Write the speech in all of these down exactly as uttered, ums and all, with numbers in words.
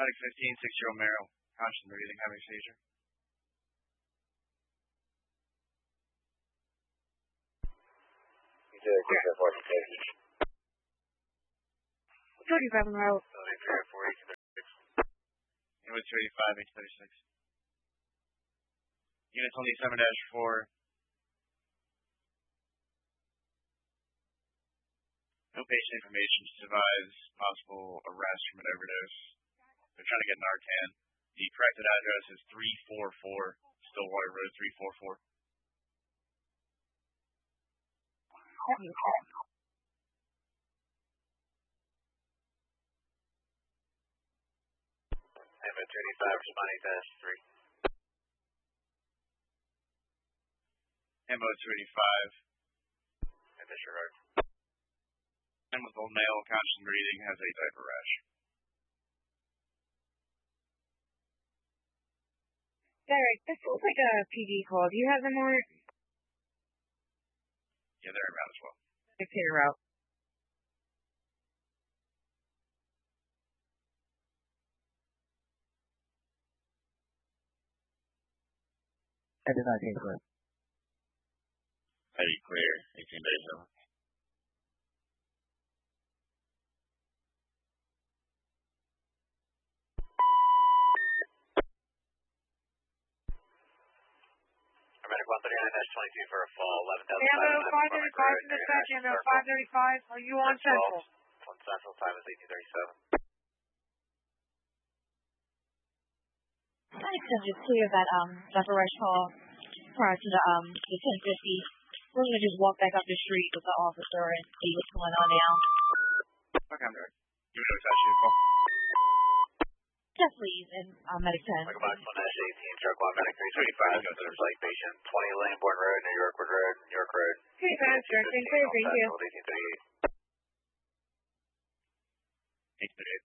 Medic fifteen, six-year-old male, conscious and breathing, having a seizure. thirty-five on the route. Unit two eighty-five, eight thirty-six. Unit twenty-seven dash four. No patient information survives possible arrest from an overdose. They're trying to get Narcan. The corrected address is three forty-four Stillwater Road, three forty-four. M O two eighty-five, responding dash three. M O two eighty-five. And disregard. And with old male, conscious and breathing, has a diaper rash. Derek, this looks like a P D call. Do you have them on it? Yeah, they're around as well. Dictator route. I did not take it. Heavy clear, eighteen days over. Medic one thirty-nine dash twenty-two for a fall, eleven thousand Ammo five thirty-five from dispatch, Ammo five thirty-five. Are you on Central? On Central, time is eighteen thirty-seven. I accept it's clear that um Doctor Rush call prior to the um the ten fifty. We're gonna just walk back up the street with the officer and see what's going on now. Okay, I'm there. You know exactly your call. Yes, please, and uh, Medic ten. Medic box one dash eighteen, truck one, Medic three thirty-five, considers like patient twenty Lambourne Road, New York Wood Road, New York Road. Okay, thanks, Derek. Thank you. Thank you. eighteen thirty-eight. eighteen thirty-eight.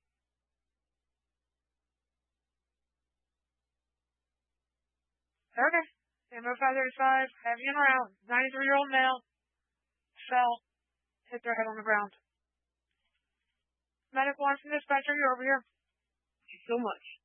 Okay. Ammo five thirty-five, heavy and around. ninety-three-year-old male. Fell. Hit their head on the ground. Medic one from dispatcher, you're over here. Thank you so much.